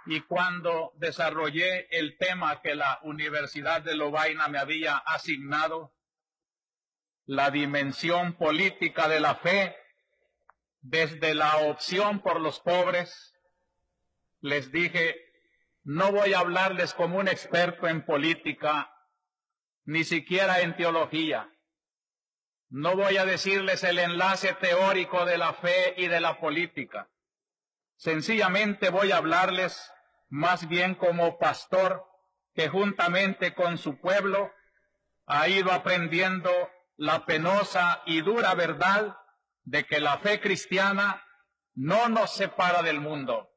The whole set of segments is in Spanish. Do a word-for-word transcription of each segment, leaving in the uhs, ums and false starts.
Y cuando desarrollé el tema que la Universidad de Lovaina me había asignado, la dimensión política de la fe, desde la opción por los pobres, les dije, no voy a hablarles como un experto en política, ni siquiera en teología. No voy a decirles el enlace teórico de la fe y de la política. Sencillamente voy a hablarles más bien como pastor que juntamente con su pueblo ha ido aprendiendo la penosa y dura verdad de que la fe cristiana no nos separa del mundo.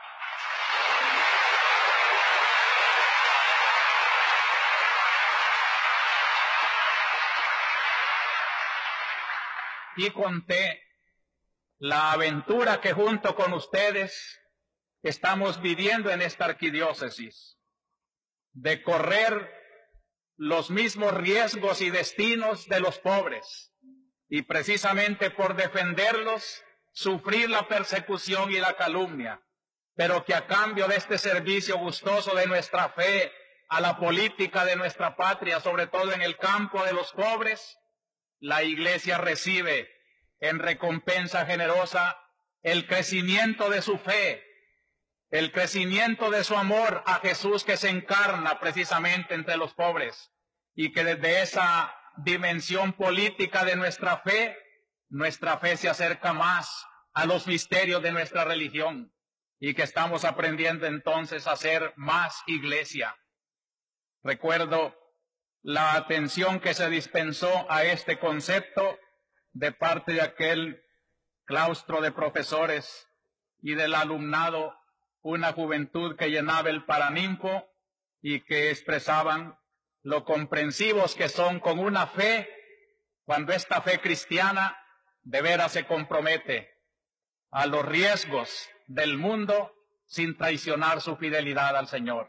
Y conté la aventura que junto con ustedes estamos viviendo en esta arquidiócesis, de correr los mismos riesgos y destinos de los pobres, y precisamente por defenderlos, sufrir la persecución y la calumnia, pero que a cambio de este servicio gustoso de nuestra fe a la política de nuestra patria, sobre todo en el campo de los pobres, la Iglesia recibe en recompensa generosa el crecimiento de su fe, el crecimiento de su amor a Jesús que se encarna precisamente entre los pobres, y que desde esa dimensión política de nuestra fe, nuestra fe se acerca más a los misterios de nuestra religión, y que estamos aprendiendo entonces a ser más iglesia. Recuerdo la atención que se dispensó a este concepto de parte de aquel claustro de profesores y del alumnado, una juventud que llenaba el Paraninfo y que expresaban lo comprensivos que son con una fe, cuando esta fe cristiana de veras se compromete a los riesgos del mundo sin traicionar su fidelidad al Señor.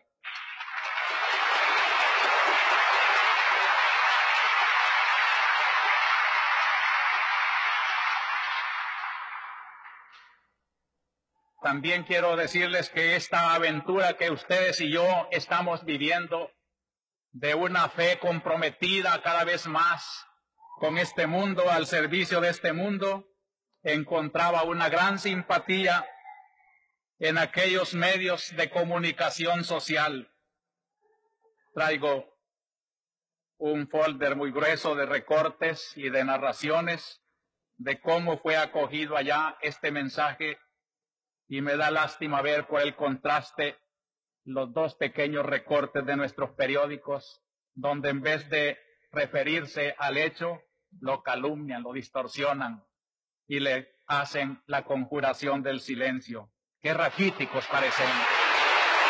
También quiero decirles que esta aventura que ustedes y yo estamos viviendo, de una fe comprometida cada vez más con este mundo, al servicio de este mundo, encontraba una gran simpatía en aquellos medios de comunicación social. Traigo un folder muy grueso de recortes y de narraciones de cómo fue acogido allá este mensaje, y me da lástima ver por el contraste los dos pequeños recortes de nuestros periódicos, donde en vez de referirse al hecho, lo calumnian, lo distorsionan y le hacen la conjuración del silencio. Qué raquíticos parecemos.